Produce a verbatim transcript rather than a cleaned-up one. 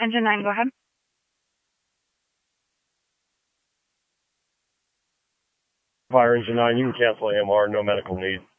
Engine nine, go ahead. Fire Engine nine, you can cancel A M R, no medical need.